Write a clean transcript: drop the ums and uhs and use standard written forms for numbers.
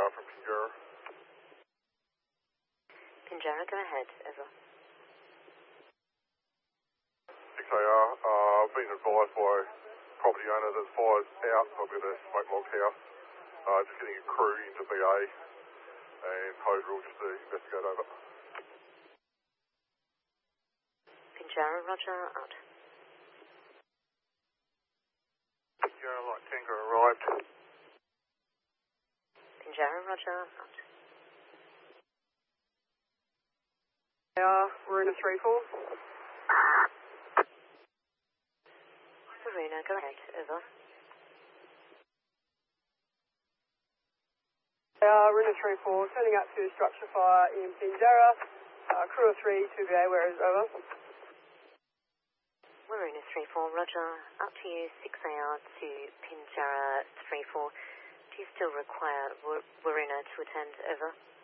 from Pinjarra. Pinjarra, go ahead, over. 6AR, I've been advised by property owner that the fire's out, so I've got a smoke log house. Just getting a crew into BA and hose rule just to investigate over. Pinjarra, roger, out. Pinjarra, Light Tanker arrived. Pinjarra, roger, out. We're in a 3-4. Varuna, go ahead, over. We're in a 3-4, turning up to structure fire in Pinjarra. Crew of 3, 2BA, where is over? Varuna 3-4, roger, up to you, 6AR to Pinjarra 3-4. Do you still require Varuna to attend, over?